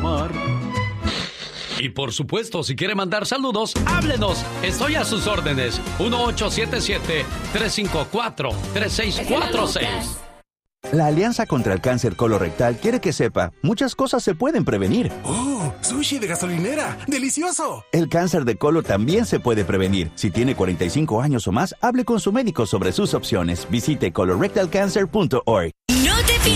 amar. Y por supuesto, si quiere mandar saludos, háblenos. Estoy a sus órdenes. 1877-354-3646. La Alianza contra el Cáncer Colorectal quiere que sepa, muchas cosas se pueden prevenir. ¡Oh! ¡Sushi de gasolinera! ¡Delicioso! El cáncer de colon también se puede prevenir. Si tiene 45 años o más, hable con su médico sobre sus opciones. Visite colorectalcancer.org. No te